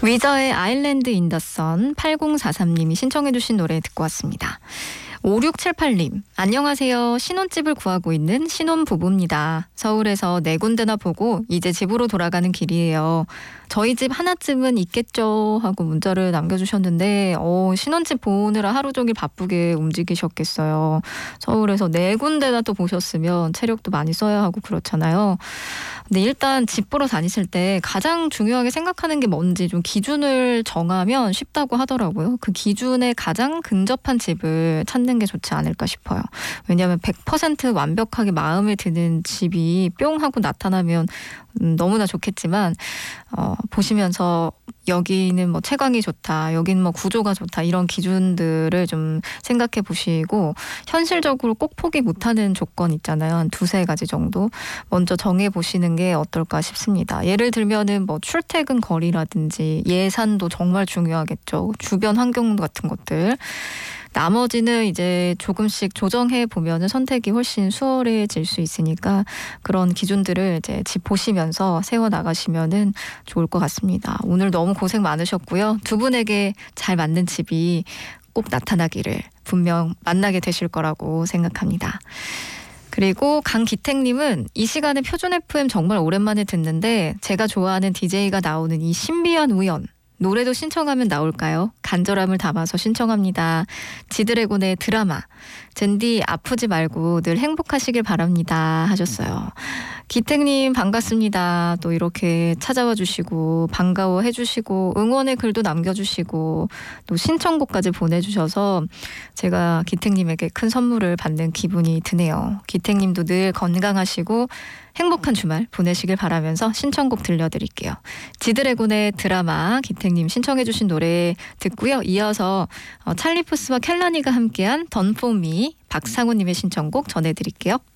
위저의 아일랜드 인 더 선 8043님이 신청해 주신 노래 듣고 왔습니다. 5678님, 안녕하세요. 신혼집을 구하고 있는 신혼부부입니다. 서울에서 4군데나 보고 이제 집으로 돌아가는 길이에요. 저희 집 하나쯤은 있겠죠 하고 문자를 남겨주셨는데 신혼집 보느라 하루 종일 바쁘게 움직이셨겠어요. 서울에서 4군데나 또 보셨으면 체력도 많이 써야 하고 그렇잖아요. 근데 일단 집 보러 다니실 때 가장 중요하게 생각하는 게 뭔지 좀 기준을 정하면 쉽다고 하더라고요. 그 기준에 가장 근접한 집을 찾는 게 좋지 않을까 싶어요. 왜냐하면 100% 완벽하게 마음에 드는 집이 뿅 하고 나타나면 너무나 좋겠지만 보시면서 여기는 뭐 채광이 좋다, 여기는 뭐 구조가 좋다 이런 기준들을 좀 생각해 보시고 현실적으로 꼭 포기 못하는 조건 있잖아요. 한 2-3가지 정도 먼저 정해 보시는 게 어떨까 싶습니다. 예를 들면은 뭐 출퇴근 거리라든지 예산도 정말 중요하겠죠. 주변 환경 같은 것들. 나머지는 이제 조금씩 조정해 보면은 선택이 훨씬 수월해질 수 있으니까 그런 기준들을 이제 집 보시면서 세워 나가시면은 좋을 것 같습니다. 오늘 너무 고생 많으셨고요. 두 분에게 잘 맞는 집이 꼭 나타나기를 분명 만나게 되실 거라고 생각합니다. 그리고 강기택님은 이 시간에 표준 FM 정말 오랜만에 듣는데 제가 좋아하는 DJ가 나오는 이 신비한 우연 노래도 신청하면 나올까요? 간절함을 담아서 신청합니다. 지드래곤의 드라마. 젠디 아프지 말고 늘 행복하시길 바랍니다 하셨어요. 기택님 반갑습니다. 또 이렇게 찾아와 주시고 반가워해 주시고 응원의 글도 남겨주시고 또 신청곡까지 보내주셔서 제가 기택님에게 큰 선물을 받는 기분이 드네요. 기택님도 늘 건강하시고 행복한 주말 보내시길 바라면서 신청곡 들려드릴게요. 지드래곤의 드라마 기택님 신청해 주신 노래 듣고요. 이어서 찰리 푸스와 켈라니가 함께한 던 포 미 박상우님의 신청곡 전해드릴게요.